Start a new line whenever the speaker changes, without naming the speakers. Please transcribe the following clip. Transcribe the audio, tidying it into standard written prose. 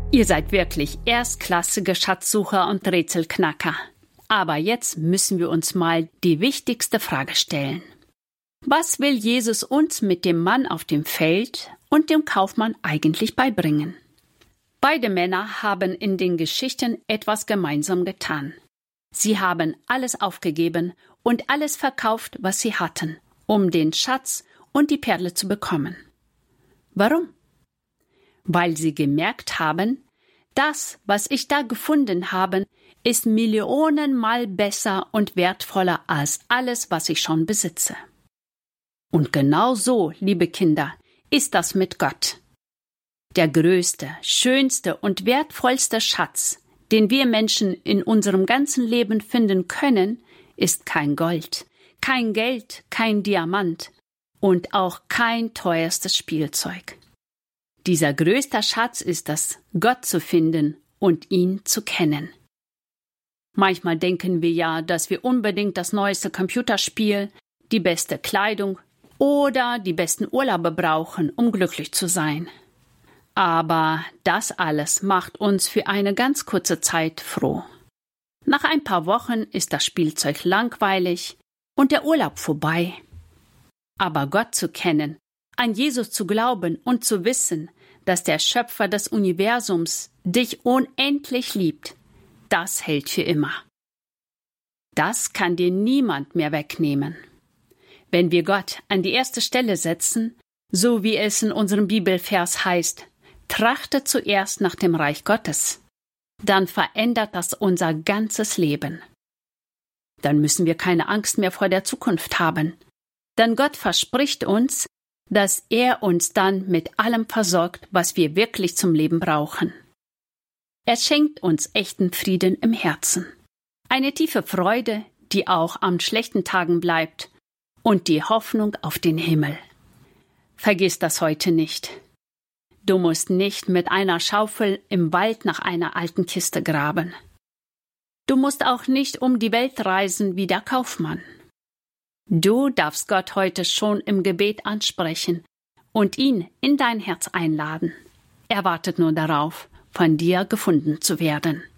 Ihr seid wirklich erstklassige Schatzsucher und Rätselknacker. Aber jetzt müssen wir uns mal die wichtigste Frage stellen. Was will Jesus uns mit dem Mann auf dem Feld und dem Kaufmann eigentlich beibringen? Beide Männer haben in den Geschichten etwas gemeinsam getan. Sie haben alles aufgegeben und alles verkauft, was sie hatten, um den Schatz und die Perle zu bekommen. Warum? Weil sie gemerkt haben, das, was ich da gefunden habe, ist Millionenmal besser und wertvoller als alles, was ich schon besitze. Und genau so, liebe Kinder, ist das mit Gott. Der größte, schönste und wertvollste Schatz, den wir Menschen in unserem ganzen Leben finden können, ist kein Gold, kein Geld, kein Diamant und auch kein teuerstes Spielzeug. Dieser größte Schatz ist es, Gott zu finden und ihn zu kennen. Manchmal denken wir ja, dass wir unbedingt das neueste Computerspiel, die beste Kleidung oder die besten Urlaube brauchen, um glücklich zu sein. Aber das alles macht uns für eine ganz kurze Zeit froh. Nach ein paar Wochen ist das Spielzeug langweilig und der Urlaub vorbei. Aber Gott zu kennen, an Jesus zu glauben und zu wissen, dass der Schöpfer des Universums dich unendlich liebt, das hält für immer. Das kann dir niemand mehr wegnehmen. Wenn wir Gott an die erste Stelle setzen, so wie es in unserem Bibelvers heißt, trachte zuerst nach dem Reich Gottes, dann verändert das unser ganzes Leben. Dann müssen wir keine Angst mehr vor der Zukunft haben, denn Gott verspricht uns, dass er uns dann mit allem versorgt, was wir wirklich zum Leben brauchen. Er schenkt uns echten Frieden im Herzen, eine tiefe Freude, die auch an schlechten Tagen bleibt, und die Hoffnung auf den Himmel. Vergiss das heute nicht. Du musst nicht mit einer Schaufel im Wald nach einer alten Kiste graben. Du musst auch nicht um die Welt reisen wie der Kaufmann. Du darfst Gott heute schon im Gebet ansprechen und ihn in dein Herz einladen. Er wartet nur darauf, von dir gefunden zu werden.